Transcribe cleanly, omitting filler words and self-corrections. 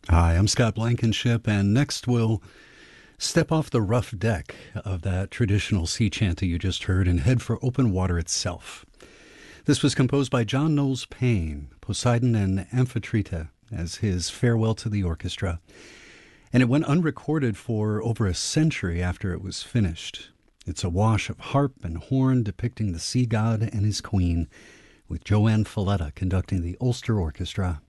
Hi, I'm Scott Blankenship, and next we'll step off the rough deck of that traditional sea chanty you just heard and head for open water itself. This was composed by John Knowles Payne, Poseidon and Amphitrite, as his farewell to the orchestra, and it went unrecorded for over a century after it was finished. It's a wash of harp and horn depicting the sea god and his queen, with Joanne Falletta conducting the Ulster Orchestra.